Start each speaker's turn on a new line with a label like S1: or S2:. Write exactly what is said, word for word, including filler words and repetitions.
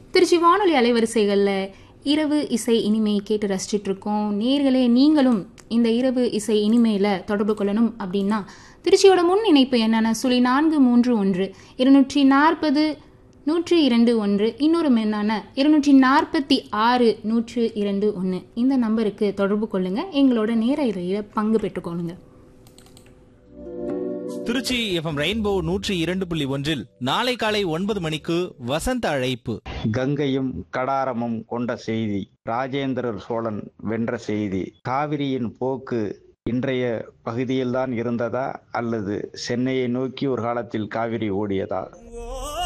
S1: திருச்சி வானொலி அலைவரிசைகளில் இரவு இசை இனிமை கேட்டு ரசிச்சுட்டு இருக்கோம். நேர்களே, நீங்களும் இந்த இரவு இசை இனிமையில் தொடர்பு கொள்ளணும் அப்படின்னா திருச்சியோட முன் இணைப்பு என்னென்ன சுழி நான்கு மூன்று ஒன்று இருநூற்றி நாற்பது நூற்றி இரண்டு ஒன்று, இன்னொரு மென்னான இருநூற்றி நாற்பத்தி ஆறு நூற்று இரண்டு ஒன்று. இந்த நம்பருக்கு தொடர்பு கொள்ளுங்க, எங்களோட நேரலையில் பங்கு பெற்றுக்கொள்ளுங்க.
S2: திருச்சி எஃப்எம் ரெயின்போ நூற்றி இரண்டு புள்ளி ஒன்றில் நாளை காலை ஒன்பது மணிக்கு வசந்த அழைப்பு.
S3: கங்கையும் கடாரமும் கொண்ட செய்தி, ராஜேந்திரர் சோழன் வென்ற செய்தி. காவிரியின் போக்கு இன்றைய பகுதியில்தான் இருந்ததா அல்லது சென்னையை நோக்கி ஒரு காலத்தில் காவிரி ஓடியதா?